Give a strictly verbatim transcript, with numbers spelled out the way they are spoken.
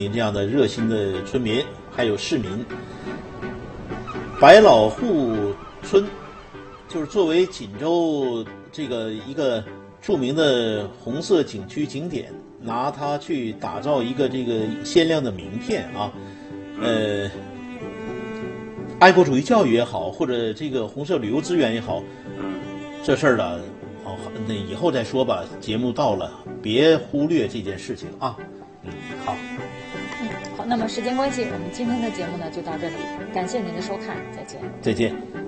这样的热心的村民还有市民。百老户村就是作为锦州这个一个著名的红色景区景点，拿它去打造一个这个鲜亮的名片啊，呃，爱国主义教育也好，或者这个红色旅游资源也好，这事儿呢，哦，那以后再说吧。节目到了，别忽略这件事情啊。嗯，好。 嗯，好，那么时间关系，我们今天的节目呢就到这里，感谢您的收看，再见。 再见。